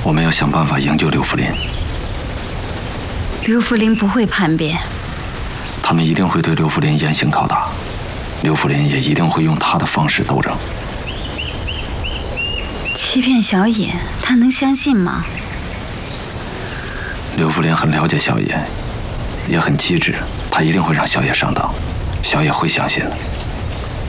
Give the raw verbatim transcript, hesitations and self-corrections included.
我们要想办法营救刘福林。 刘福林不会叛变， 他们一定会对刘福林严刑拷打，刘福林也一定会用他的方式斗争。 欺骗小野，他能相信吗？ 刘福林很了解小野，也很机智，他一定会让小野上当，小野会相信的。